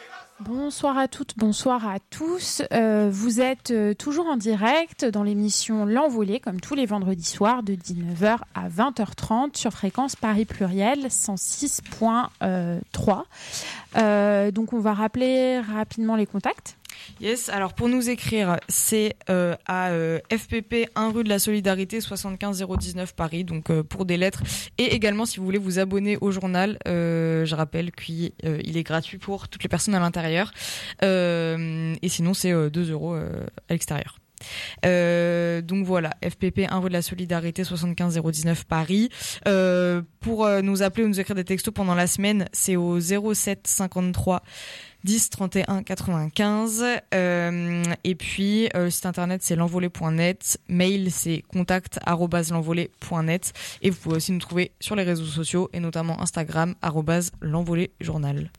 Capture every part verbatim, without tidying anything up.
Bonsoir à toutes, bonsoir à tous. Euh, vous êtes euh, toujours en direct dans l'émission L'Envolée, comme tous les vendredis soirs, de dix-neuf heures à vingt heures trente sur fréquence Paris Pluriel cent six virgule trois. Euh, donc on va rappeler rapidement les contacts. Yes, alors pour nous écrire, c'est euh, à euh, F P P un rue de la Solidarité soixante-quinze zéro dix-neuf Paris, donc euh, pour des lettres. Et également, si vous voulez vous abonner au journal, euh, je rappelle qu'il euh, il est gratuit pour toutes les personnes à l'intérieur. Euh, et sinon, c'est euh, deux euros euh, à l'extérieur. Euh, donc voilà, F P P un rue de la Solidarité soixante-quinze zéro dix-neuf Paris. Euh, pour euh, nous appeler ou nous écrire des textos pendant la semaine, c'est au zéro sept cinquante-trois dix trente et un quatre-vingt-quinze. Euh, et puis euh, le site internet c'est l'envolée point net, mail c'est contact arobase l'envolée point net, et vous pouvez aussi nous trouver sur les réseaux sociaux et notamment Instagram arobase l'envolée journal.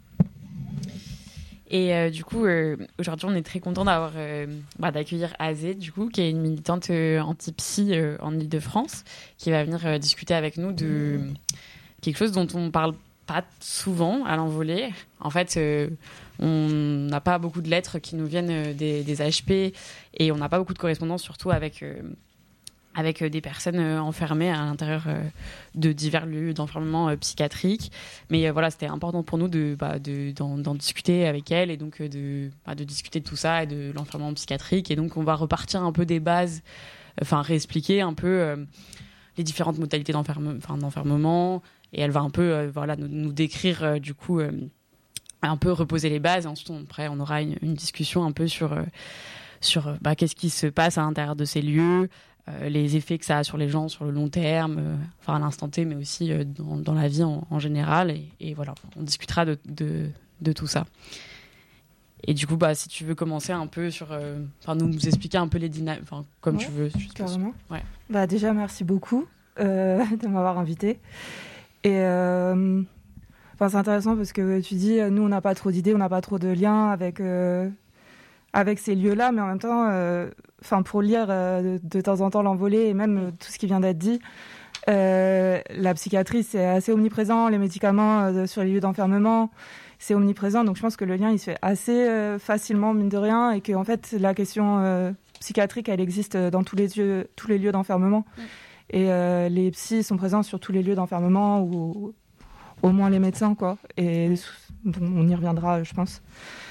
Et euh, du coup, euh, aujourd'hui, on est très content d'avoir euh, bah, d'accueillir Azé, du coup, qui est une militante euh, anti-psy euh, en Île-de-France, qui va venir euh, discuter avec nous de quelque chose dont on parle pas souvent à l'Envolée. En fait, euh, on n'a pas beaucoup de lettres qui nous viennent euh, des, des H P, et on n'a pas beaucoup de correspondance, surtout avec euh, avec des personnes enfermées à l'intérieur de divers lieux d'enfermement psychiatrique. Mais voilà, c'était important pour nous de, bah, de, d'en, d'en discuter avec elle, et donc de, bah, de discuter de tout ça et de l'enfermement psychiatrique. Et donc, on va repartir un peu des bases, enfin, réexpliquer un peu euh, les différentes modalités d'enferme, enfin, d'enfermement. Et elle va un peu euh, voilà, nous, nous décrire, euh, du coup, euh, un peu reposer les bases. Et ensuite, on, après, on aura une, une discussion un peu sur, euh, sur bah, qu'est-ce qui se passe à l'intérieur de ces lieux, Euh, les effets que ça a sur les gens sur le long terme, euh, enfin à l'instant T, mais aussi euh, dans, dans la vie en, en général. Et, et voilà, on discutera de, de, de tout ça. Et du coup, bah, si tu veux commencer un peu sur, enfin, euh, nous, nous expliquer un peu les dynamiques, enfin, comme ouais, tu veux. Carrément. Ouais. Bah, déjà, merci beaucoup euh, de m'avoir invitée. Et euh, c'est intéressant parce que tu dis, nous, on n'a pas trop d'idées, on n'a pas trop de liens avec, euh, avec ces lieux-là, mais en même temps, euh, pour lire euh, de, de temps en temps l'Envolée et même euh, tout ce qui vient d'être dit, euh, la psychiatrie, c'est assez omniprésent, les médicaments euh, sur les lieux d'enfermement, c'est omniprésent. Donc je pense que le lien, il se fait assez euh, facilement, mine de rien, et que en fait, la question euh, psychiatrique, elle existe dans tous les lieux, tous les lieux d'enfermement. Mmh. Et euh, les psys sont présents sur tous les lieux d'enfermement, ou au moins les médecins, quoi. Et bon, on y reviendra, je pense.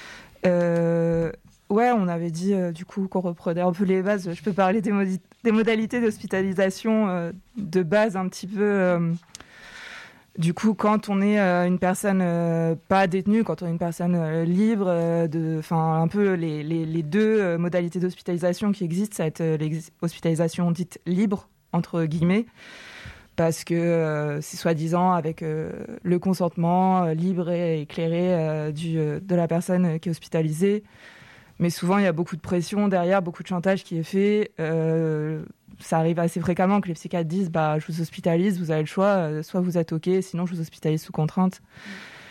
Euh, Ouais, on avait dit euh, du coup qu'on reprenait un peu les bases. Je peux parler des, modi- des modalités d'hospitalisation euh, de base un petit peu. Euh, du coup, quand on est euh, une personne euh, pas détenue, quand on est une personne euh, libre, euh, de, enfin un peu les, les, les deux euh, modalités d'hospitalisation qui existent, ça va être euh, l'hospitalisation dite libre entre guillemets, parce que euh, c'est soi-disant avec euh, le consentement euh, libre et éclairé euh, du, euh, de la personne qui est hospitalisée. Mais souvent, il y a beaucoup de pression derrière, beaucoup de chantage qui est fait. Euh, ça arrive assez fréquemment que les psychiatres disent bah, « je vous hospitalise, vous avez le choix, euh, soit vous êtes OK, sinon je vous hospitalise sous contrainte. Mmh. »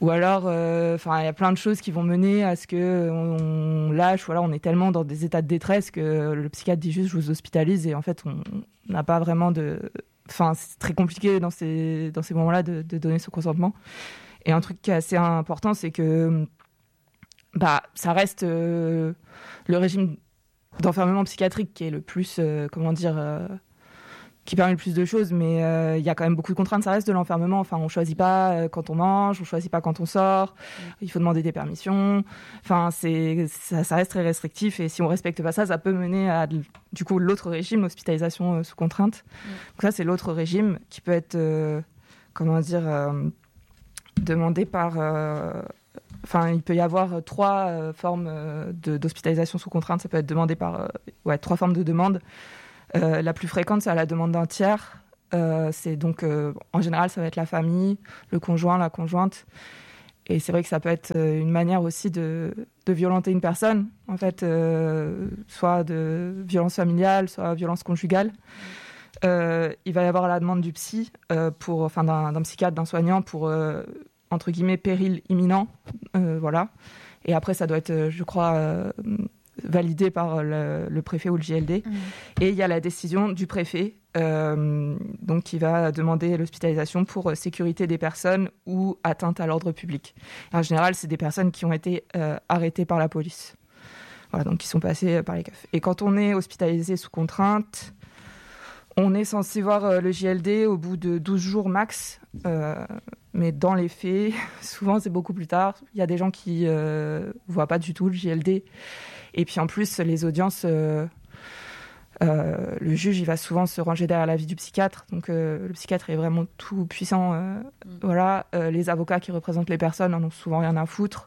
Ou alors, euh, il y a plein de choses qui vont mener à ce qu'on on lâche. Voilà, on est tellement dans des états de détresse que le psychiatre dit juste « je vous hospitalise » et en fait, on n'a pas vraiment de... Enfin, c'est très compliqué dans ces, dans ces moments-là de, de donner ce consentement. Et un truc qui est assez important, c'est que bah, ça reste euh, le régime d'enfermement psychiatrique qui est le plus, euh, comment dire, euh, qui permet le plus de choses, mais il euh, y a quand même beaucoup de contraintes, ça reste de l'enfermement. Enfin, on choisit pas euh, quand on mange, on choisit pas quand on sort, mmh. il faut demander des permissions. Enfin, c'est, ça, ça reste très restrictif, et si on respecte pas ça, ça peut mener à, du coup, l'autre régime, l'hospitalisation euh, sous contrainte. Mmh. Donc ça, c'est l'autre régime qui peut être, euh, comment dire, euh, demandé par... Euh, Enfin, il peut y avoir trois euh, formes euh, de, d'hospitalisation sous contrainte. Ça peut être demandé par euh, ouais, trois formes de demande. Euh, la plus fréquente, c'est à la demande d'un tiers. Euh, c'est donc, euh, en général, ça va être la famille, le conjoint, la conjointe. Et c'est vrai que ça peut être une manière aussi de, de violenter une personne, en fait, euh, soit de violence familiale, soit violence conjugale. Euh, il va y avoir la demande du psy, euh, pour, enfin, d'un, d'un psychiatre, d'un soignant pour... Euh, entre guillemets, péril imminent, euh, voilà. Et après, ça doit être, je crois, euh, validée par le, le préfet ou le J L D. Mmh. Et il y a la décision du préfet euh, donc, qui va demander l'hospitalisation pour sécurité des personnes ou atteinte à l'ordre public. Et en général, c'est des personnes qui ont été euh, arrêtées par la police. Voilà, donc qui sont passées par les C A F. Et quand on est hospitalisé sous contrainte, on est censé voir euh, le J L D au bout de douze jours max. Euh, mais dans les faits, souvent c'est beaucoup plus tard. Il y a des gens qui ne euh, voient pas du tout le J L D. Et puis en plus, les audiences, euh, euh, le juge il va souvent se ranger derrière l'avis du psychiatre. Donc euh, le psychiatre est vraiment tout puissant. Euh, mmh. Voilà. Euh, les avocats qui représentent les personnes en ont souvent rien à foutre.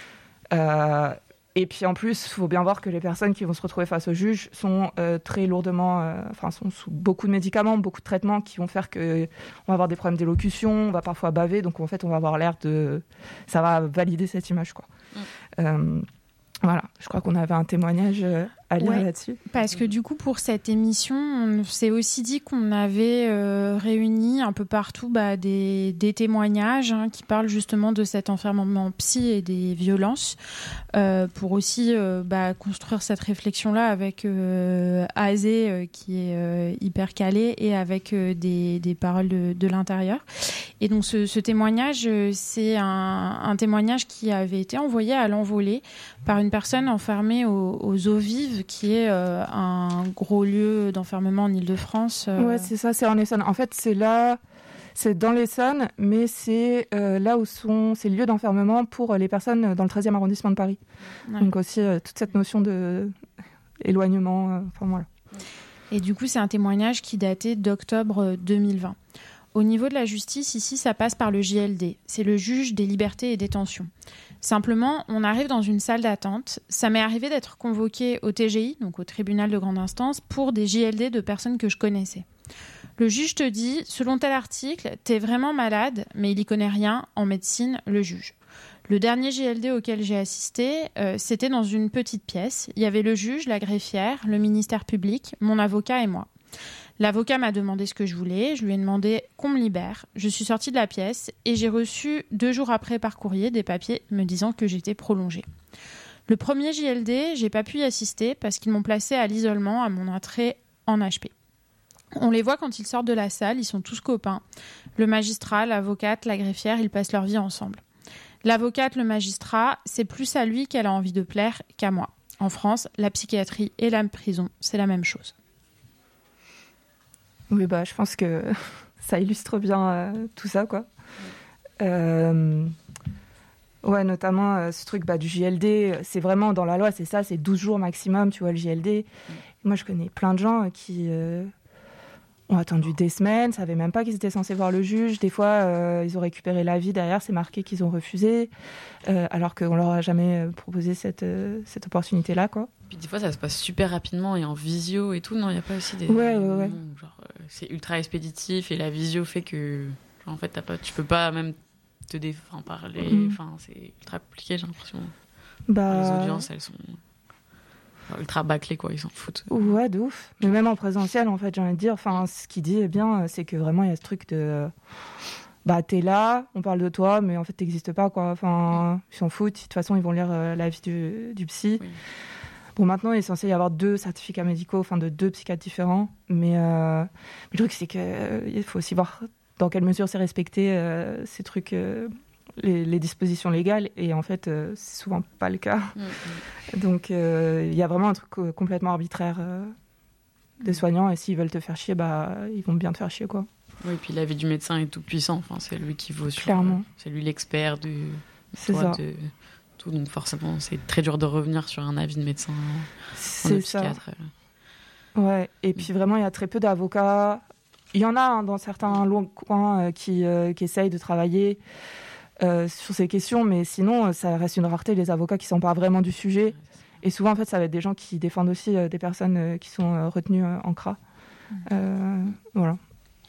Euh, Et puis en plus, il faut bien voir que les personnes qui vont se retrouver face au juge sont euh, très lourdement, euh, enfin sont sous beaucoup de médicaments, beaucoup de traitements qui vont faire que on va avoir des problèmes d'élocution, on va parfois baver, donc en fait on va avoir l'air de, ça va valider cette image quoi. Mm. Euh, voilà, je crois qu'on avait un témoignage à lire ouais, là-dessus. Parce que du coup, pour cette émission, on s'est aussi dit qu'on avait euh, réuni un peu partout bah, des, des témoignages hein, qui parlent justement de cet enfermement psy et des violences, euh, pour aussi euh, bah, construire cette réflexion-là avec euh, Azé, euh, qui est euh, hyper calé, et avec euh, des, des paroles de, de l'intérieur. Et donc, ce, ce témoignage, c'est un, un témoignage qui avait été envoyé à l'envolée par une personne enfermée aux, aux eaux vives, qui est euh, un gros lieu d'enfermement en Ile-de-France. Euh... Ouais, c'est ça, c'est en Essonne. En fait, c'est là, c'est dans l'Essonne, mais c'est euh, là où sont ces lieux d'enfermement pour les personnes dans le treizième arrondissement de Paris. Ouais. Donc aussi, euh, toute cette notion d'éloignement, euh, enfin voilà. Et du coup, c'est un témoignage qui datait d'octobre deux mille vingt. Au niveau de la justice, ici, ça passe par le J L D. C'est le juge des libertés et détentions. Simplement, on arrive dans une salle d'attente. Ça m'est arrivé d'être convoquée au T G I, donc au tribunal de grande instance, pour des J L D de personnes que je connaissais. Le juge te dit, selon tel article, t'es vraiment malade, mais il y connaît rien en médecine, le juge. Le dernier J L D auquel j'ai assisté, euh, c'était dans une petite pièce. Il y avait le juge, la greffière, le ministère public, mon avocat et moi. L'avocat m'a demandé ce que je voulais, je lui ai demandé qu'on me libère. Je suis sortie de la pièce et j'ai reçu deux jours après par courrier des papiers me disant que j'étais prolongée. Le premier J L D, j'ai pas pu y assister parce qu'ils m'ont placée à l'isolement à mon entrée en H P. On les voit quand ils sortent de la salle, ils sont tous copains. Le magistrat, l'avocate, la greffière, ils passent leur vie ensemble. L'avocate, le magistrat, c'est plus à lui qu'elle a envie de plaire qu'à moi. En France, la psychiatrie et la prison, c'est la même chose. Oui, bah, je pense que ça illustre bien euh, tout ça, quoi. Euh, ouais, notamment euh, ce truc bah, du J L D, c'est vraiment dans la loi, c'est ça, c'est douze jours maximum, tu vois, le J L D. Moi, je connais plein de gens qui euh, ont attendu des semaines, savaient même pas qu'ils étaient censés voir le juge. Des fois, euh, ils ont récupéré l'avis, derrière, c'est marqué qu'ils ont refusé, euh, alors qu'on leur a jamais proposé cette, euh, cette opportunité-là, quoi. Puis des fois, ça se passe super rapidement et en visio et tout. Non, il n'y a pas aussi des... Ouais, ouais, ouais. Genre, euh, c'est ultra expéditif et la visio fait que... Genre, en fait, t'as pas, tu peux pas même te dé... enfin, parler. Mm. Enfin, c'est ultra compliqué, j'ai l'impression. Bah... Les audiences, elles sont ultra bâclées, quoi. Ils s'en foutent. Ouais, de ouf. Mais même en présentiel, en fait, j'ai envie de dire, enfin, ce qu'il dit, eh bien, c'est que vraiment, il y a ce truc de... Bah, t'es là, on parle de toi, mais en fait, t'existes pas, quoi. Enfin, mm. ils s'en foutent. De toute façon, ils vont lire euh, l'avis du, du psy. Oui. Bon, maintenant, il est censé y avoir deux certificats médicaux, enfin de deux psychiatres différents. Mais, euh, mais le truc, c'est qu'il euh, faut aussi voir dans quelle mesure c'est respecté, euh, ces trucs, euh, les, les dispositions légales. Et en fait, euh, c'est souvent pas le cas. Mmh. Donc, il euh, y a vraiment un truc complètement arbitraire euh, des mmh. soignants. Et s'ils veulent te faire chier, bah, ils vont bien te faire chier, quoi. Oui, et puis l'avis du médecin est tout puissant. Enfin, c'est lui qui vaut sur... Clairement. C'est lui l'expert du... C'est ça. De... Tout, donc forcément, c'est très dur de revenir sur un avis de médecin. C'est ça. Ouais, et puis vraiment, il y a très peu d'avocats. Il y en a hein, dans certains coins euh, qui, euh, qui essayent de travailler euh, sur ces questions, mais sinon, ça reste une rareté, les avocats qui ne s'emparent vraiment du sujet. Et souvent, en fait, ça va être des gens qui défendent aussi euh, des personnes euh, qui sont euh, retenues euh, en C R A. Euh, voilà.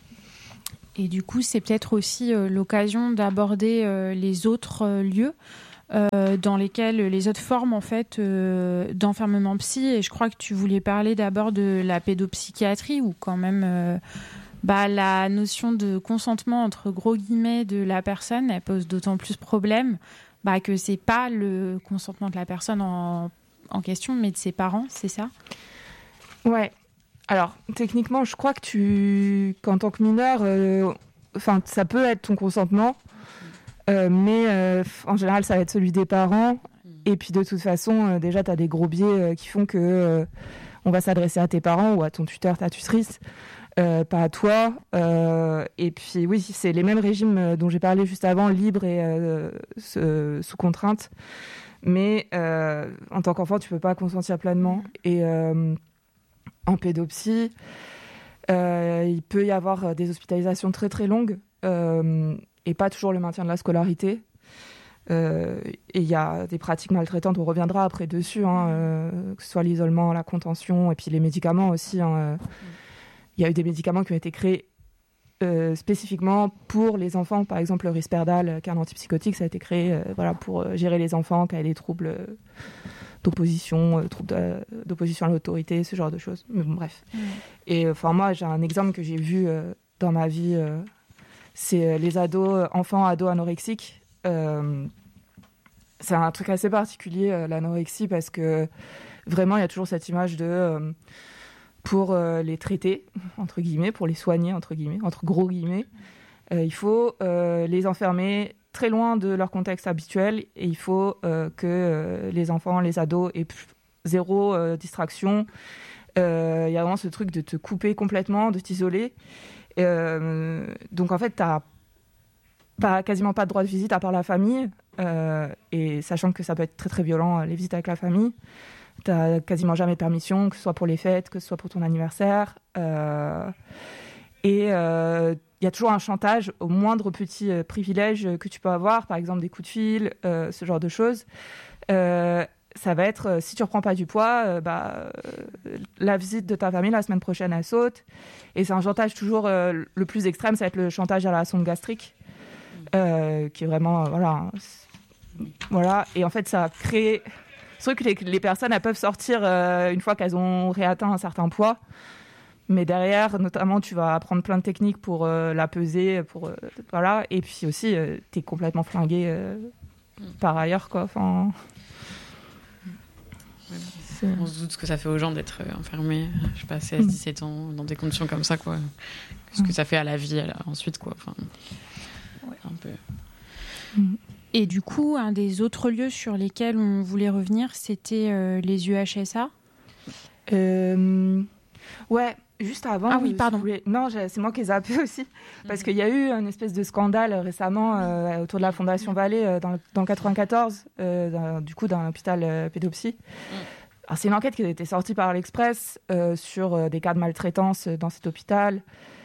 Et du coup, c'est peut-être aussi euh, l'occasion d'aborder euh, les autres euh, lieux Euh, dans lesquels les autres formes en fait euh, d'enfermement psy, et je crois que tu voulais parler d'abord de la pédopsychiatrie, où quand même euh, bah, la notion de consentement entre gros guillemets de la personne, elle pose d'autant plus problème bah, que c'est pas le consentement de la personne en, en question, mais de ses parents, c'est ça ? Ouais. Alors, techniquement, je crois que tu, qu'en tant que mineur, euh, enfin, ça peut être ton consentement, euh, mais euh, en général, ça va être celui des parents. Et puis, de toute façon, euh, déjà, tu as des gros biais euh, qui font que euh, on va s'adresser à tes parents ou à ton tuteur, ta tutrice, euh, pas à toi. Euh, et puis, oui, c'est les mêmes régimes dont j'ai parlé juste avant, libre et euh, ce, sous contrainte. Mais euh, en tant qu'enfant, tu peux pas consentir pleinement. Et euh, en pédopsie, euh, il peut y avoir des hospitalisations très très longues euh, et pas toujours le maintien de la scolarité. Euh, et il y a des pratiques maltraitantes, on reviendra après dessus, hein, euh, que ce soit l'isolement, la contention, et puis les médicaments aussi. Hein, euh, il y a eu des médicaments qui ont été créés euh, spécifiquement pour les enfants. Par exemple, le Risperdal, qui est un antipsychotique, ça a été créé euh, voilà, pour euh, gérer les enfants qui avaient des troubles euh, d'opposition, euh, troubles de, d'opposition à l'autorité, ce genre de choses. Mais bon, bref. Mmh. Et enfin, moi, j'ai un exemple que j'ai vu euh, dans ma vie, euh, c'est euh, les ados, enfants, ados anorexiques. Euh, c'est un truc assez particulier, euh, l'anorexie, parce que vraiment, il y a toujours cette image de... Euh, pour euh, les traiter, entre guillemets, pour les soigner, entre guillemets, entre gros guillemets, euh, il faut euh, les enfermer très loin de leur contexte habituel et il faut euh, que euh, les enfants, les ados aient zéro euh, distraction. Euh, il y a vraiment ce truc de te couper complètement, de t'isoler. Euh, donc, en fait, tu n'as pas, quasiment pas de droit de visite à part la famille. Euh, et sachant que ça peut être très, très violent, les visites avec la famille. T'as quasiment jamais de permission, que ce soit pour les fêtes, que ce soit pour ton anniversaire. Euh, et il euh, y a toujours un chantage au moindre petit euh, privilège que tu peux avoir, par exemple des coups de fil, euh, ce genre de choses. Euh, ça va être, euh, si tu ne reprends pas du poids, euh, bah, euh, la visite de ta famille la semaine prochaine, elle saute. Et c'est un chantage toujours euh, le plus extrême, ça va être le chantage à la sonde gastrique, euh, qui est vraiment... Euh, voilà, voilà. Et en fait, ça a créé... C'est vrai que les, les personnes, elles peuvent sortir euh, une fois qu'elles ont réatteint un certain poids. Mais derrière, notamment, tu vas apprendre plein de techniques pour euh, la peser. Pour, euh, voilà. Et puis aussi, euh, tu es complètement flingué euh, mmh. par ailleurs. Quoi. Enfin, c'est... On se doute ce que ça fait aux gens d'être enfermés, je sais pas, seize dix-sept ans, dans des conditions comme ça. Quoi. Ce que ça fait à la vie à la... ensuite. Quoi. Enfin, ouais. un peu... Mmh. Et du coup, un des autres lieux sur lesquels on voulait revenir, c'était euh, les U H S A. Euh, ouais, juste avant. Ah oui, pardon. Voulais... Non, c'est moi qui ai zappé aussi. Parce mmh. qu'il y a eu une espèce de scandale récemment euh, autour de la Fondation Vallée euh, dans, dans le quatre-vingt-quatorze, euh, du coup, d'un hôpital euh, pédopsie. Mmh. Alors, c'est une enquête qui a été sortie par l'Express euh, sur euh, des cas de maltraitance dans cet hôpital.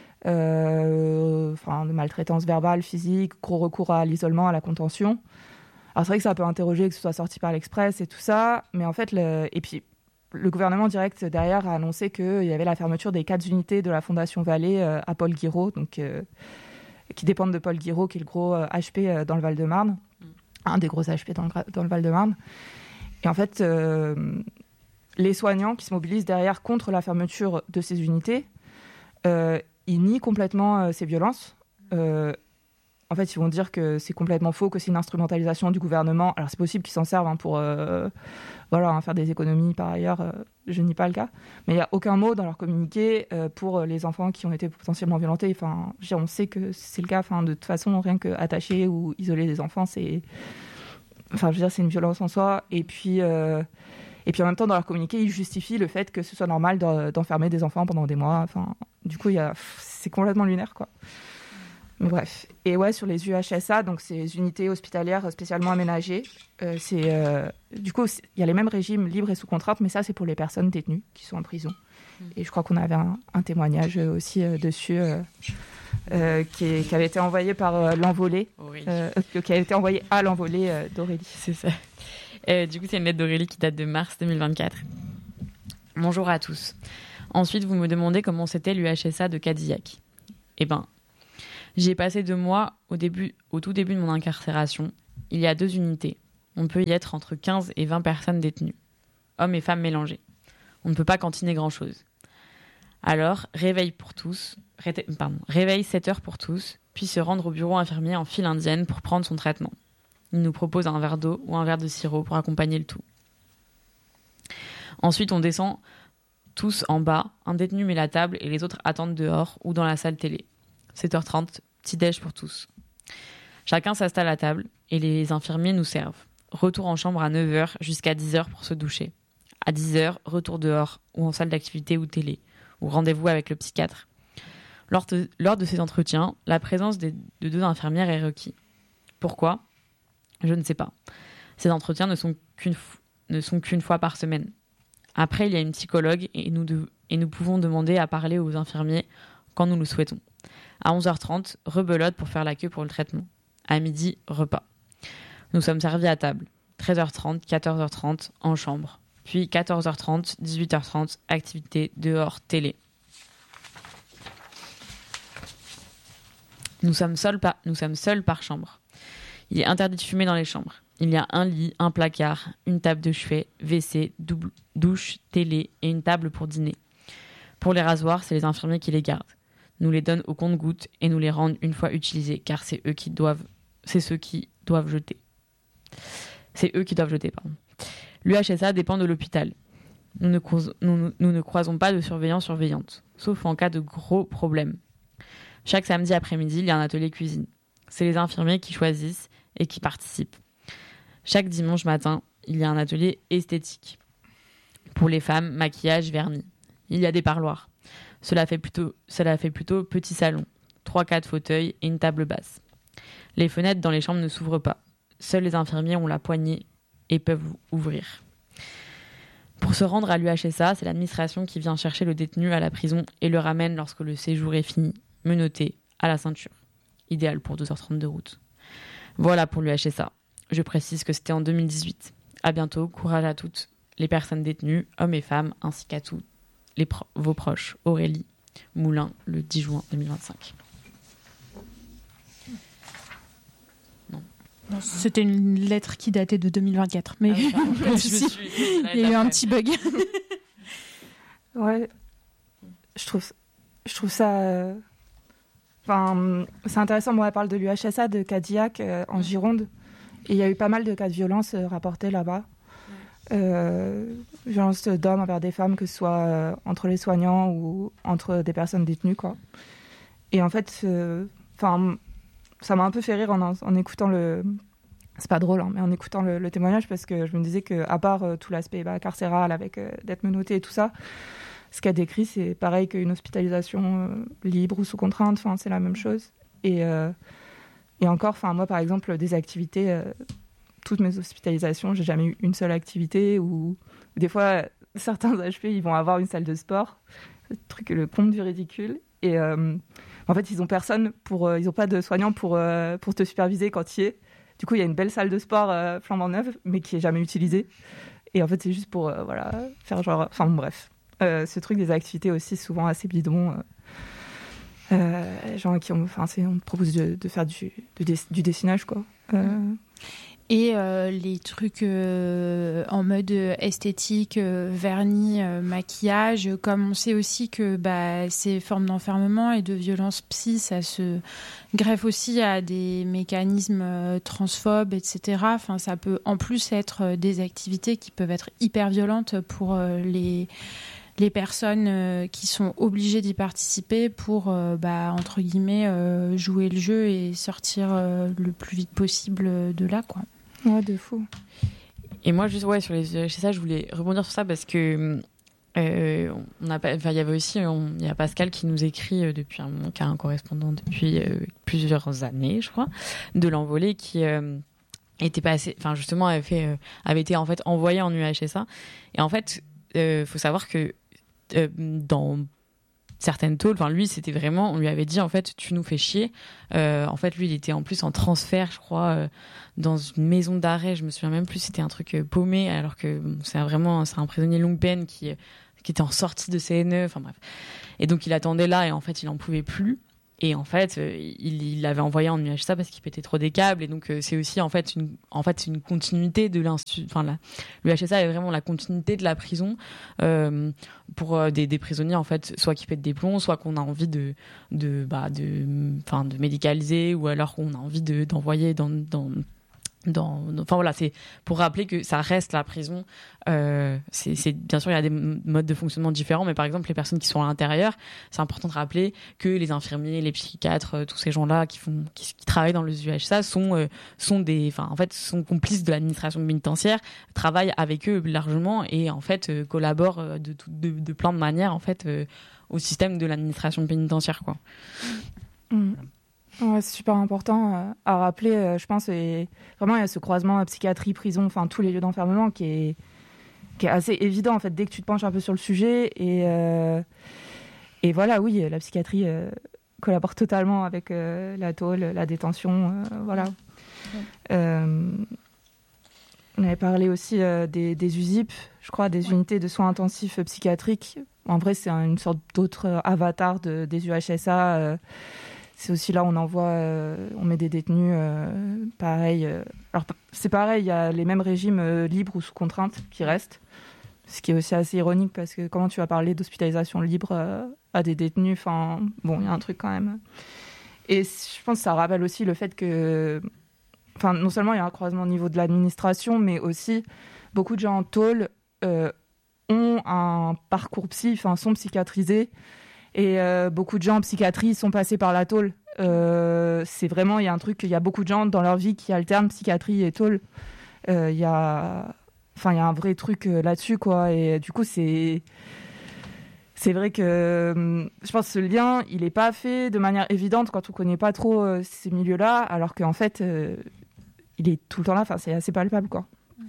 Euh, enfin, de maltraitance verbale, physique, gros recours à l'isolement, à la contention. Alors c'est vrai que ça peut interroger que ce soit sorti par l'Express et tout ça, mais en fait, le... et puis le gouvernement direct derrière a annoncé qu'il y avait la fermeture des quatre unités de la Fondation Vallée euh, à Paul Guiraud, donc euh, qui dépendent de Paul Guiraud, qui est le gros euh, H P euh, dans le Val-de-Marne, mmh. un des gros H P dans le, dans le Val-de-Marne. Et en fait, euh, les soignants qui se mobilisent derrière contre la fermeture de ces unités. Euh, Ils nient complètement euh, ces violences. Euh, en fait, ils vont dire que c'est complètement faux, que c'est une instrumentalisation du gouvernement. Alors, c'est possible qu'ils s'en servent hein, pour euh, voilà, hein, faire des économies par ailleurs. Euh, je nie pas le cas. Mais il n'y a aucun mot dans leur communiqué euh, pour les enfants qui ont été potentiellement violentés. Enfin, je veux dire, on sait que c'est le cas. Enfin, de toute façon, rien qu'attacher ou isoler des enfants, c'est... Enfin, je veux dire, c'est une violence en soi. Et puis... Euh... Et puis en même temps, dans leur communiqué, ils justifient le fait que ce soit normal d'enfermer des enfants pendant des mois. Enfin, du coup, il y a... c'est complètement lunaire, quoi. Mais bref. Et ouais, sur les U H S A, donc ces unités hospitalières spécialement aménagées, euh, c'est, euh... du coup, il y a les mêmes régimes libres et sous contrainte, mais ça, c'est pour les personnes détenues qui sont en prison. Mmh. Et je crois qu'on avait un, un témoignage aussi euh, dessus, euh, euh, qui, est... qui avait été envoyé par euh, l'envolée, oui. euh, qui a été envoyé à l'envolée euh, d'Aurélie. C'est ça. Euh, du coup, c'est une lettre d'Aurélie qui date de mars deux mille vingt-quatre. Bonjour à tous. Ensuite, vous me demandez comment c'était l'U H S A de Cadillac. Eh ben, j'y ai passé deux mois au, début, au tout début de mon incarcération. Il y a deux unités. On peut y être entre quinze et vingt personnes détenues. Hommes et femmes mélangés. On ne peut pas cantiner grand-chose. Alors, réveil pour tous, ré- pardon, réveil sept heures pour tous, puis se rendre au bureau infirmier en file indienne pour prendre son traitement. Il nous propose un verre d'eau ou un verre de sirop pour accompagner le tout. Ensuite, on descend tous en bas. Un détenu met la table et les autres attendent dehors ou dans la salle télé. sept heures trente, petit-déj pour tous. Chacun s'installe à table et les infirmiers nous servent. Retour en chambre à neuf heures jusqu'à dix heures pour se doucher. À dix heures, retour dehors ou en salle d'activité ou télé, ou rendez-vous avec le psychiatre. Lors de, lors de ces entretiens, la présence des, de deux infirmières est requise. Pourquoi ? Je ne sais pas. Ces entretiens ne sont qu'une, ne sont qu'une fois par semaine. Après, il y a une psychologue et nous, de, et nous pouvons demander à parler aux infirmiers quand nous le souhaitons. À onze heures trente, rebelote pour faire la queue pour le traitement. À midi, repas. Nous sommes servis à table. treize heures trente, quatorze heures trente, en chambre. Puis quatorze heures trente, dix-huit heures trente, activité dehors, télé. Nous sommes seuls par, nous sommes seuls par chambre. Il est interdit de fumer dans les chambres. Il y a un lit, un placard, une table de chevet, W C, double, douche, télé et une table pour dîner. Pour les rasoirs, c'est les infirmiers qui les gardent. Nous les donnent au compte-gouttes et nous les rendent une fois utilisés, car c'est eux qui doivent, c'est ceux qui doivent jeter. C'est eux qui doivent jeter, pardon. L'U H S A dépend de l'hôpital. Nous ne, crois, nous, nous ne croisons pas de surveillants-surveillantes, sauf en cas de gros problèmes. Chaque samedi après-midi, il y a un atelier cuisine. C'est les infirmiers qui choisissent et qui participent. Chaque dimanche matin, il y a un atelier esthétique. Pour les femmes, maquillage, vernis. Il y a des parloirs. Cela fait plutôt, cela fait plutôt petit salon. trois quatre fauteuils et une table basse. Les fenêtres dans les chambres ne s'ouvrent pas. Seuls les infirmiers ont la poignée et peuvent ouvrir. Pour se rendre à l'U H S A, c'est l'administration qui vient chercher le détenu à la prison et le ramène lorsque le séjour est fini, menotté, à la ceinture. Idéal pour deux heures trente de route. Voilà pour l'U H S A. Je précise que c'était en deux mille dix-huit. À bientôt, courage à toutes les personnes détenues, hommes et femmes, ainsi qu'à tous les pro- vos proches. Aurélie Moulin, le dix juin deux mille vingt-cinq. Non, c'était une lettre qui datait de deux mille vingt-quatre, mais Ah oui, pas de souci. Il y a eu un petit bug. Ouais, je trouve, je trouve ça. euh, Enfin, c'est intéressant. Moi, elle parle de l'U H S A de Cadillac euh, en Gironde, et il y a eu pas mal de cas de violence euh, rapportés là-bas. Euh, violence d'hommes envers des femmes, que ce soit euh, entre les soignants ou entre des personnes détenues, quoi. Et en fait, euh, enfin, ça m'a un peu fait rire en, en écoutant le. C'est pas drôle, hein, mais en écoutant le, le témoignage, parce que je me disais que, à part euh, tout l'aspect bah, carcéral avec euh, d'être menotté et tout ça, ce qu'elle décrit, c'est pareil qu'une hospitalisation euh, libre ou sous contrainte. Enfin, c'est la même chose. Et, euh, et encore, enfin, moi, par exemple, des activités. Euh, toutes mes hospitalisations, j'ai jamais eu une seule activité, ou des fois, certains H P, ils vont avoir une salle de sport. Le truc, le comble du ridicule. Et euh, en fait, ils ont personne pour, euh, ils ont pas de soignants pour, euh, pour te superviser quand tu y es. Du coup, il y a une belle salle de sport euh, flambant neuve, mais qui est jamais utilisée. Et en fait, c'est juste pour, euh, voilà, faire genre, enfin, bon, bref. Euh, ce truc des activités aussi, souvent assez bidons. Euh, euh, genre qui ont, enfin, c'est, on te propose de, de faire du, de, du dessinage, quoi. Euh, Et euh, les trucs euh, en mode esthétique, euh, vernis, euh, maquillage, comme on sait aussi que bah, ces formes d'enfermement et de violence psy, ça se greffe aussi à des mécanismes euh, transphobes, et cetera. Enfin, ça peut en plus être des activités qui peuvent être hyper violentes pour euh, les, les personnes euh, qui sont obligées d'y participer pour, euh, bah, entre guillemets, euh, jouer le jeu et sortir euh, le plus vite possible de là, quoi. Ouais, de fou. Et moi, juste, ouais, sur les U H S A, je voulais rebondir sur ça parce que euh, on a pas, enfin, il y avait aussi, il y a Pascal qui nous écrit euh, depuis un moment, qui a un correspondant depuis euh, plusieurs années, je crois, de l'Envolée, qui euh, était passé, enfin, justement, avait fait, euh, avait été en fait envoyé en U H S A. Et en fait, euh, faut savoir que euh, dans certaines tôles, enfin lui c'était vraiment, on lui avait dit en fait tu nous fais chier. Euh, en fait lui il était en plus en transfert, je crois, euh, dans une maison d'arrêt, je me souviens même plus, c'était un truc euh, paumé, alors que bon, c'est un, vraiment c'est un prisonnier longue peine qui qui était en sortie de C N E, enfin bref. Et donc il attendait là et en fait il en pouvait plus. Et en fait, euh, il, il l'avait envoyé en U H S A parce qu'il pétait trop des câbles. Et donc, euh, c'est aussi en fait une, en fait, une continuité de l'institut. Enfin, la, l'U H S A est vraiment la continuité de la prison euh, pour euh, des, des prisonniers en fait, soit qui pètent des plombs, soit qu'on a envie de, de, bah, de, enfin, de médicaliser, ou alors qu'on a envie de, d'envoyer dans, dans Dans, dans, enfin voilà, c'est pour rappeler que ça reste la prison. Euh, c'est, c'est bien sûr il y a des modes de fonctionnement différents, mais par exemple les personnes qui sont à l'intérieur, c'est important de rappeler que les infirmiers, les psychiatres, euh, tous ces gens-là qui font, qui, qui travaillent dans le U H S A sont euh, sont des, enfin en fait sont complices de l'administration pénitentiaire, travaillent avec eux largement et en fait euh, collaborent de, de, de, de plein de manières en fait euh, au système de l'administration pénitentiaire quoi. Mmh. Ouais, c'est super important euh, à rappeler, euh, je pense. Et vraiment, il y a ce croisement euh, psychiatrie, prison, enfin tous les lieux d'enfermement qui est, qui est assez évident en fait dès que tu te penches un peu sur le sujet. Et, euh, et voilà, oui, la psychiatrie euh, collabore totalement avec euh, la tôle, la détention, euh, voilà. Ouais. Euh, on avait parlé aussi euh, des, des U S I P, je crois, des ouais. unités de soins intensifs psychiatriques. En vrai, c'est une sorte d'autre avatar de, des U H S A. Euh, C'est aussi là où on envoie, euh, on met des détenus, euh, pareil. Euh, alors c'est pareil, il y a les mêmes régimes euh, libres ou sous contrainte qui restent, ce qui est aussi assez ironique parce que comment tu vas parler d'hospitalisation libre euh, à des détenus, enfin bon, il y a un truc quand même. Et je pense que ça rappelle aussi le fait que, enfin non seulement il y a un croisement au niveau de l'administration, mais aussi beaucoup de gens en tôle euh, ont un parcours psy, enfin sont psychiatrisés. Et euh, beaucoup de gens en psychiatrie sont passés par la tôle. Euh, c'est vraiment, il y a un truc, il y a beaucoup de gens dans leur vie qui alternent psychiatrie et tôle. Il euh, y a, enfin, il y a un vrai truc euh, là-dessus, quoi. Et du coup, c'est, c'est vrai que euh, je pense que ce lien, il n'est pas fait de manière évidente quand on ne connaît pas trop euh, ces milieux-là, alors qu'en fait, euh, il est tout le temps là. Enfin, c'est assez palpable, quoi.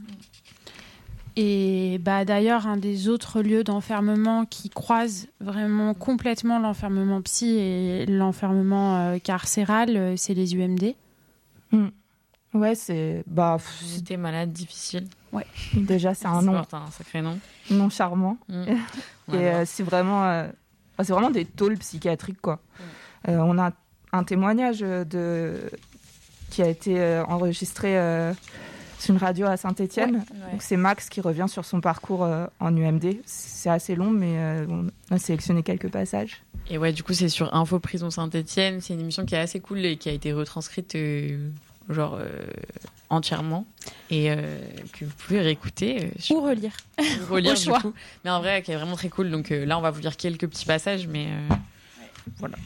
Et bah, d'ailleurs, un des autres lieux d'enfermement qui croise vraiment complètement l'enfermement psy et l'enfermement euh, carcéral, euh, c'est les U M D. Mmh. Ouais, c'est... Bah, J'étais malade difficile. Ouais, déjà, c'est un c'est nom. C'est un sacré nom. Nom charmant. Mmh. Et euh, c'est vraiment... Euh, c'est vraiment des tôles psychiatriques, quoi. Mmh. Euh, on a un témoignage de... qui a été euh, enregistré... Euh, C'est une radio à Saint-Étienne. Ouais, ouais. Donc c'est Max qui revient sur son parcours euh, en U M D. C'est assez long, mais euh, on a sélectionné quelques passages. Et ouais, du coup, c'est sur Info Prison Saint-Étienne. C'est une émission qui est assez cool et qui a été retranscrite euh, genre euh, entièrement et euh, que vous pouvez réécouter. Euh, Ou relire. Ou relire du choix. coup. Mais en vrai, qui est vraiment très cool. Donc euh, là, on va vous lire quelques petits passages, mais euh, ouais. voilà.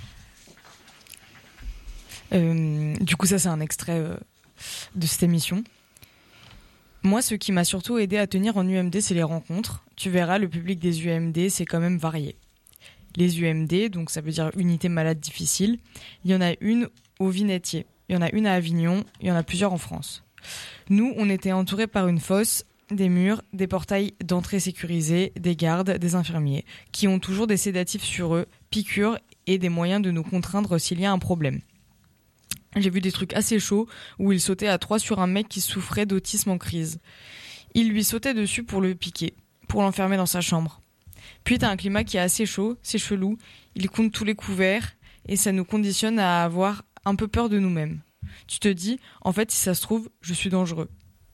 Euh, du coup, ça, c'est un extrait euh, de cette émission. Moi, ce qui m'a surtout aidé à tenir en U M D, c'est les rencontres. Tu verras, le public des U M D, c'est quand même varié. Les U M D, donc ça veut dire unité malade difficile, il y en a une au Vinetier, il y en a une à Avignon, il y en a plusieurs en France. Nous, on était entourés par une fosse, des murs, des portails d'entrée sécurisés, des gardes, des infirmiers, qui ont toujours des sédatifs sur eux, piqûres et des moyens de nous contraindre s'il y a un problème. J'ai vu des trucs assez chauds où il sautait à trois sur un mec qui souffrait d'autisme en crise. Il lui sautait dessus pour le piquer, pour l'enfermer dans sa chambre. Puis t'as un climat qui est assez chaud, c'est chelou, il compte tous les couverts et ça nous conditionne à avoir un peu peur de nous-mêmes. Tu te dis, en fait, si ça se trouve, je suis dangereux.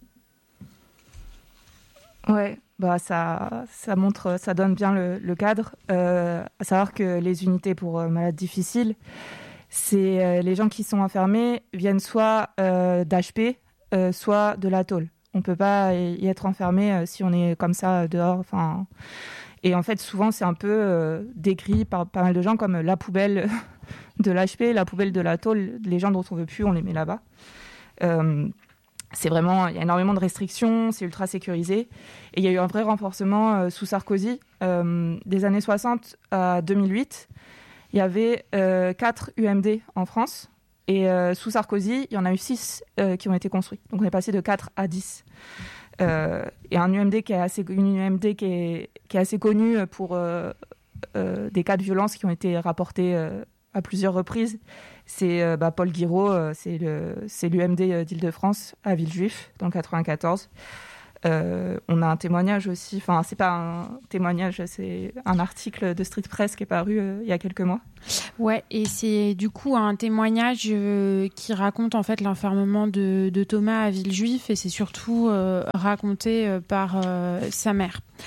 Ouais, bah ça, ça montre, ça donne bien le, le cadre. Euh, à savoir que les unités pour euh, malades difficiles, c'est euh, les gens qui sont enfermés viennent soit euh, d'H P, euh, soit de la tôle. On peut pas y être enfermé euh, si on est comme ça dehors. Enfin, et en fait, souvent, c'est un peu euh, décrit par pas mal de gens comme la poubelle de l'H P, la poubelle de la tôle. Les gens dont on veut plus, on les met là-bas. Euh, c'est vraiment, il y a énormément de restrictions, c'est ultra sécurisé. Et il y a eu un vrai renforcement euh, sous Sarkozy, euh, des années soixante à deux mille huit. Il y avait euh, quatre U M D en France. Et euh, sous Sarkozy, il y en a eu six euh, qui ont été construits. Donc on est passé de quatre à dix. Euh, et un U M D qui est assez, une U M D qui est, qui est assez connue pour euh, euh, des cas de violence qui ont été rapportés euh, à plusieurs reprises. C'est euh, bah, Paul Guiraud, euh, c'est, le, c'est l'U M D d'Île-de-France à Villejuif, dans le quatre-vingt-quatorze. Euh, on a un témoignage aussi, enfin c'est pas un témoignage, c'est un article de Street Press qui est paru euh, il y a quelques mois. Ouais, et c'est du coup un témoignage euh, qui raconte en fait l'enfermement de, de Thomas à Villejuif et c'est surtout euh, raconté euh, par euh, sa mère.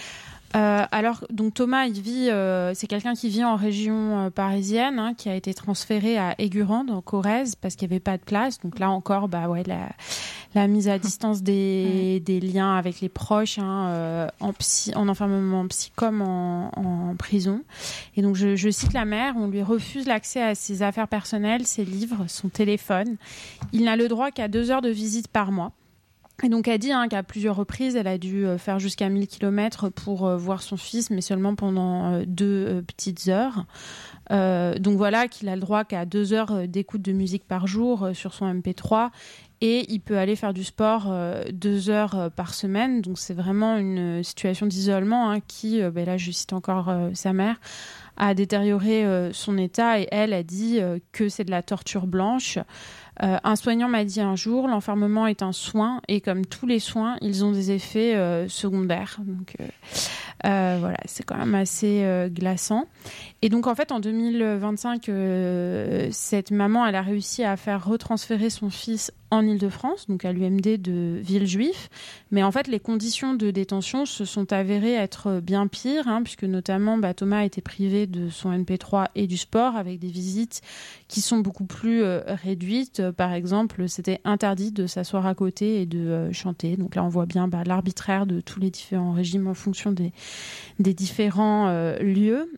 Euh, alors, donc Thomas, il vit, euh, c'est quelqu'un qui vit en région euh, parisienne, hein, qui a été transféré à Aigurande, en Corrèze, parce qu'il n'y avait pas de place. Donc là encore, bah ouais, la, la mise à distance des, des liens avec les proches, hein, euh, en psy, en enfermement psy comme en, en prison. Et donc, je, je cite la mère, on lui refuse l'accès à ses affaires personnelles, ses livres, son téléphone. Il n'a le droit qu'à deux heures de visite par mois. Et donc, elle dit hein, qu'à plusieurs reprises, elle a dû faire jusqu'à mille kilomètres pour euh, voir son fils, mais seulement pendant euh, deux euh, petites heures. Euh, donc voilà, qu'il a le droit qu'à deux heures d'écoute de musique par jour euh, sur son M P trois. Et il peut aller faire du sport euh, deux heures euh, par semaine. Donc, c'est vraiment une situation d'isolement hein, qui, euh, ben là, je cite encore euh, sa mère, a détérioré euh, son état. Et elle a dit euh, que c'est de la torture blanche. Euh, un soignant m'a dit un jour, l'enfermement est un soin et comme tous les soins, ils ont des effets euh, secondaires. Donc euh, euh, voilà, c'est quand même assez euh, glaçant. Et donc en fait, en deux mille vingt-cinq, euh, cette maman, elle a réussi à faire retransférer son fils en Île-de-France, donc à l'U M D de Villejuif. Mais en fait, les conditions de détention se sont avérées être bien pires, hein, puisque notamment bah, Thomas a été privé de son M P trois et du sport avec des visites qui sont beaucoup plus euh, réduites. Par exemple, c'était interdit de s'asseoir à côté et de euh, chanter. Donc là, on voit bien bah, l'arbitraire de tous les différents régimes en fonction des, des différents euh, lieux.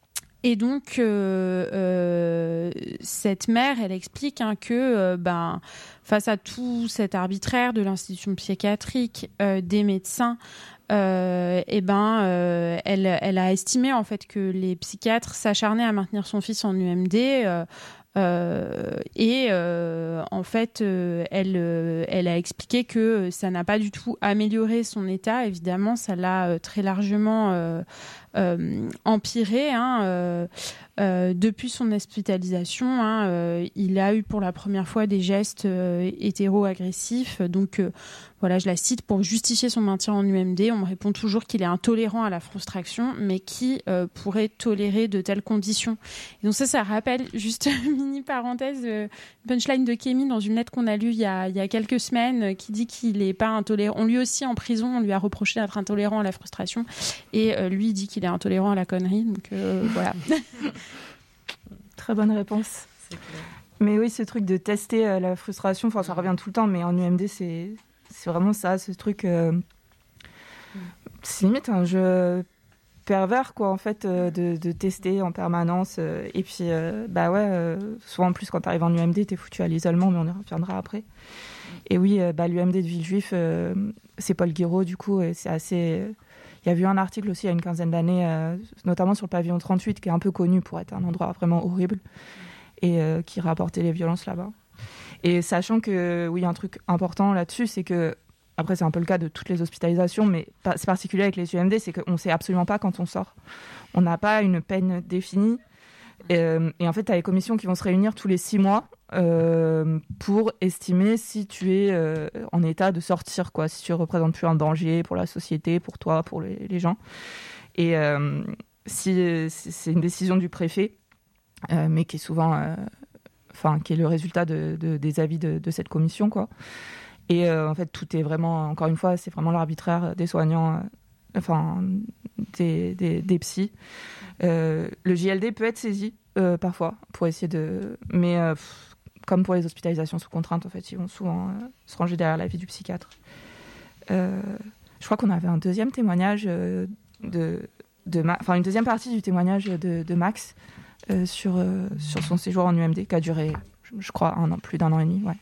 Et donc, euh, euh, cette mère, elle explique hein, que euh, ben, face à tout cet arbitraire de l'institution psychiatrique, euh, des médecins, euh, et ben, euh, elle, elle a estimé en fait que les psychiatres s'acharnaient à maintenir son fils en U M D. Euh, Euh, et euh, en fait, euh, elle, euh, elle a expliqué que ça n'a pas du tout amélioré son état. Évidemment, ça l'a euh, très largement euh, euh, empiré. Hein, euh, euh, depuis son hospitalisation, hein, euh, il a eu pour la première fois des gestes euh, hétéro-agressifs. Donc, euh, voilà, je la cite, pour justifier son maintien en U M D, on me répond toujours qu'il est intolérant à la frustration, mais qui euh, pourrait tolérer de telles conditions. Et donc ça, ça rappelle, juste mini parenthèse, euh, punchline de Kémy dans une lettre qu'on a lue il y a, il y a quelques semaines, euh, qui dit qu'il n'est pas intolérant. On lui aussi, en prison, on lui a reproché d'être intolérant à la frustration, et euh, lui, il dit qu'il est intolérant à la connerie. Donc euh, voilà. Très bonne réponse. C'est clair. Mais oui, ce truc de tester euh, la frustration, enfin, ça revient tout le temps, mais en U M D, c'est... C'est vraiment ça, ce truc... Euh... C'est limite un jeu pervers, quoi, en fait, euh, de, de tester en permanence. Euh, et puis, euh, bah ouais, euh, souvent en plus, quand t'arrives en U M D, t'es foutu à l'isolement, mais on y reviendra après. Et oui, euh, bah, l'U M D de Villejuif, euh, c'est Paul Guiraud, du coup, et c'est assez... Il y a eu un article aussi il y a une quinzaine d'années, euh, notamment sur le pavillon trente-huit, qui est un peu connu pour être un endroit vraiment horrible, et euh, qui rapportait les violences là-bas. Et sachant que, oui, un truc important là-dessus, c'est que, après c'est un peu le cas de toutes les hospitalisations, mais c'est particulier avec les U M D, c'est qu'on ne sait absolument pas quand on sort. On n'a pas une peine définie. Et, et en fait, tu as les commissions qui vont se réunir tous les six mois euh, pour estimer si tu es euh, en état de sortir, quoi, si tu ne représentes plus un danger pour la société, pour toi, pour les, les gens. Et euh, si, si c'est une décision du préfet, euh, mais qui est souvent... Euh, Enfin, qui est le résultat de, de, des avis de, de cette commission, quoi. Et euh, en fait, tout est vraiment, encore une fois, c'est vraiment l'arbitraire des soignants, euh, enfin, des, des, des psys. Euh, le J L D peut être saisi, euh, parfois, pour essayer de... Mais euh, pff, comme pour les hospitalisations sous contrainte, en fait, ils vont souvent euh, se ranger derrière l'avis du psychiatre. Euh, je crois qu'on avait un deuxième témoignage euh, de... de Ma... Enfin, une deuxième partie du témoignage de, de Max, Euh, sur, euh, sur son séjour en U M D, qui a duré, je, je crois, un an, plus d'un an et demi. Ouais.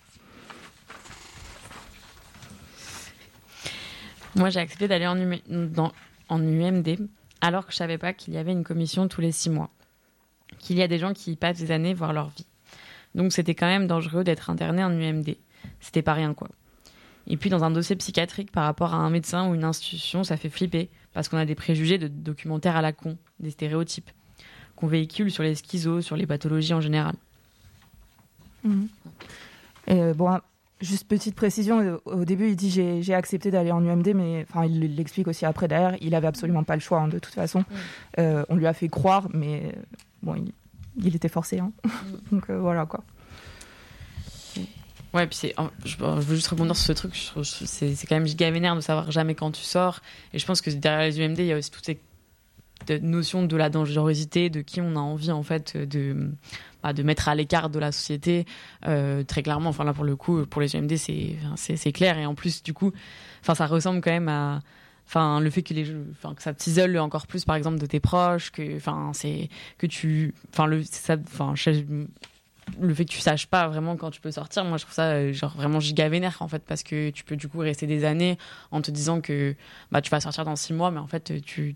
Moi, j'ai accepté d'aller en, U- dans, en U M D, alors que je ne savais pas qu'il y avait une commission tous les six mois. Qu'il y a des gens qui passent des années voir leur vie. Donc, c'était quand même dangereux d'être interné en U M D. C'était pas rien, quoi. Et puis, dans un dossier psychiatrique, par rapport à un médecin ou une institution, ça fait flipper, parce qu'on a des préjugés de documentaires à la con, des stéréotypes qu'on véhicule sur les schizos, sur les pathologies en général. Mmh. Et euh, bon, juste petite précision, au début il dit j'ai, j'ai accepté d'aller en U M D, mais enfin il l'explique aussi après derrière, il avait absolument pas le choix hein, de toute façon. Mmh. Euh, on lui a fait croire, mais bon, il, il était forcé. Hein. Mmh. Donc euh, voilà quoi. Ouais, puis c'est, je, je veux juste rebondir sur ce truc. Je trouve, c'est, c'est quand même giga vénère de savoir jamais quand tu sors. Et je pense que derrière les U M D, il y a aussi toutes ces notions de la dangerosité, de qui on a envie en fait de, bah, de mettre à l'écart de la société. Euh, très clairement, enfin là pour le coup, pour les U M D, c'est, c'est, c'est clair. Et en plus, du coup, enfin ça ressemble quand même à, enfin le fait que les, enfin que ça t'isole encore plus, par exemple, de tes proches, que, enfin c'est que tu, enfin le, ça, enfin le fait que tu saches pas vraiment quand tu peux sortir, moi je trouve ça genre vraiment giga vénère en fait, parce que tu peux du coup rester des années en te disant que bah tu vas sortir dans six mois, mais en fait tu